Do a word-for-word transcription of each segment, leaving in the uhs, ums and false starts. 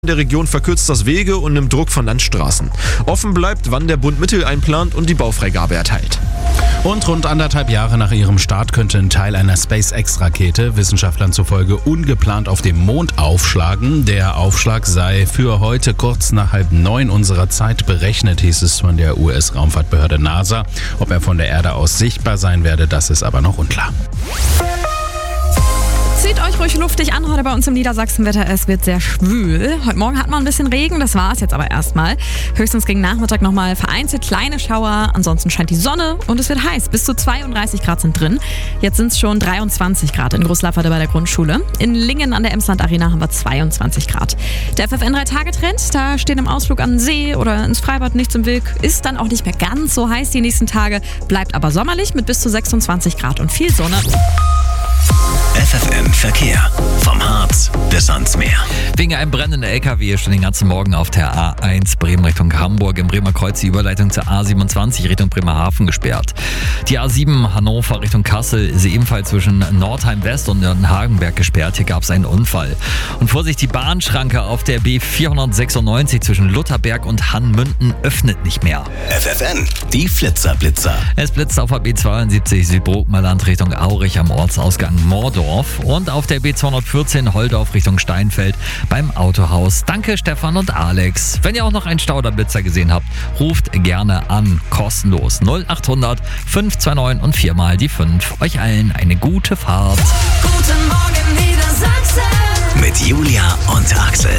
der Region verkürzt das Wege und nimmt Druck von Landstraßen. Offen bleibt, wann der Bund Mittel einplant und die Baufreigabe erteilt. Und rund anderthalb Jahre nach ihrem Start könnte ein Teil einer SpaceX-Rakete Wissenschaftlern zufolge ungeplant auf dem Mond aufschlagen. Der Aufschlag sei für heute kurz nach halb neun unserer Zeit berechnet, hieß es von der U S-Raumfahrtbehörde NASA. Ob er von der Erde aus sichtbar sein werde, das ist aber noch unklar. Zieht euch ruhig luftig an heute bei uns im Niedersachsenwetter. Es wird sehr schwül. Heute Morgen hat man ein bisschen Regen, das war es jetzt aber erstmal. Höchstens gegen Nachmittag nochmal vereinzelt kleine Schauer. Ansonsten scheint die Sonne und es wird heiß. Bis zu zweiunddreißig Grad sind drin. Jetzt sind es schon dreiundzwanzig Grad in Großlafferde bei der Grundschule. In Lingen an der Emsland Arena haben wir zweiundzwanzig Grad. Der F F N drei Tage Trend, da stehen im Ausflug an den See oder ins Freibad nichts im Weg. Ist dann auch nicht mehr ganz so heiß die nächsten Tage. Bleibt aber sommerlich mit bis zu sechsundzwanzig Grad und viel Sonne. F F N Verkehr. Vom Harz bis ans Meer. Wegen einem brennenden L K W schon den ganzen Morgen auf der A eins Bremen Richtung Hamburg im Bremer Kreuz die Überleitung zur A siebenundzwanzig Richtung Bremerhaven gesperrt. Die A sieben Hannover Richtung Kassel ist ebenfalls zwischen Nordheim West und Nürnberg gesperrt. Hier gab es einen Unfall. Und Vorsicht, die Bahnschranke auf der B vierhundertsechsundneunzig zwischen Lutherberg und Hannmünden öffnet nicht mehr. F F N, die Flitzerblitzer. Es blitzt auf der B zweiundsiebzig Südbrookmerland Richtung Aurich am Ortsausgang Mordorf und auf der B zweihundertvierzehn Holdorf Richtung Steinfeld beim Autohaus. Danke Stefan und Alex. Wenn ihr auch noch einen Stauderblitzer gesehen habt, ruft gerne an, kostenlos null achthundert fünf zwei neun und viermal die fünf. Euch allen eine gute Fahrt. Guten Morgen Niedersachsen. Mit Julia und Axel.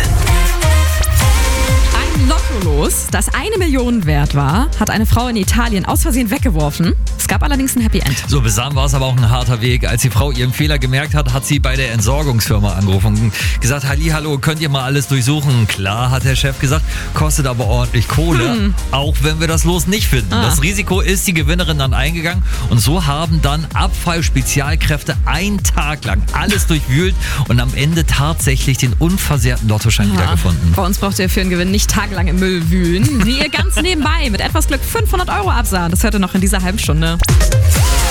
Ein Lottolos, das eine Million wert war, hat eine Frau in Italien aus Versehen weggeworfen. Es gab allerdings ein Happy End. So besamt war es aber auch ein harter Weg. Als die Frau ihren Fehler gemerkt hat, hat sie bei der Entsorgungsfirma angerufen und gesagt, Hallihallo, könnt ihr mal alles durchsuchen? Klar, hat der Chef gesagt, kostet aber ordentlich Kohle, hm. auch wenn wir das Los nicht finden. Ah. Das Risiko ist die Gewinnerin dann eingegangen und so haben dann Abfallspezialkräfte einen Tag lang alles durchwühlt und am Ende tatsächlich den unversehrten Lottoschein ja. wiedergefunden. Bei uns braucht ihr für einen Gewinn nicht tagelang im Müll wühlen, wie ihr ganz nebenbei mit etwas Glück fünfhundert Euro absahen. Das hört ihr noch in dieser halben Stunde.